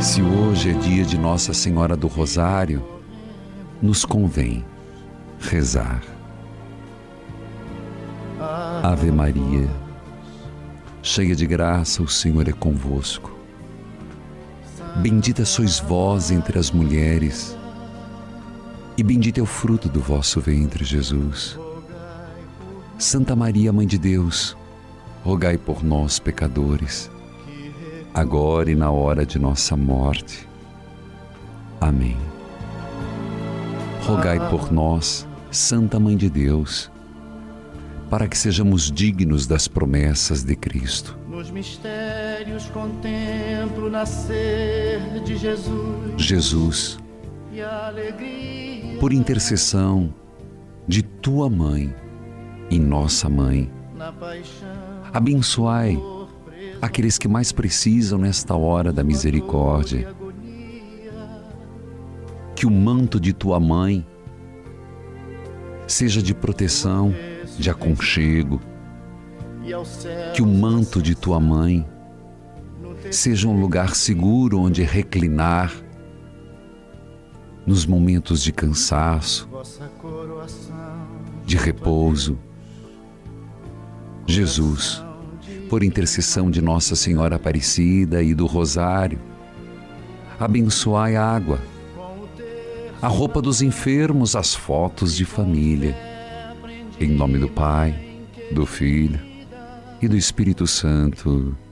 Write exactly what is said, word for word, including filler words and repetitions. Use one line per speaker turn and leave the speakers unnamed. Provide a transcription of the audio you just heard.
Se hoje é dia de Nossa Senhora do Rosário, nos convém rezar. Ave Maria, cheia de graça, o Senhor é convosco. Bendita sois vós entre as mulheres, e bendito é o fruto do vosso ventre, Jesus. Santa Maria, Mãe de Deus, rogai por nós, pecadores, agora e na hora de nossa morte. Amém. Rogai por nós, Santa Mãe de Deus, para que sejamos dignos das promessas de Cristo.
Nos mistérios contemplo o nascer de Jesus.
Jesus,
E a alegria
por intercessão de tua Mãe e nossa Mãe,
na paixão.
abençoai aqueles que mais precisam nesta hora da misericórdia. Que o manto de tua Mãe seja de proteção, de aconchego. Que o manto de tua Mãe seja um lugar seguro onde reclinar nos momentos de cansaço, de repouso. Jesus, por intercessão de Nossa Senhora Aparecida e do Rosário, abençoai a água, a roupa dos enfermos, as fotos de família. Em nome do Pai, do Filho e do Espírito Santo.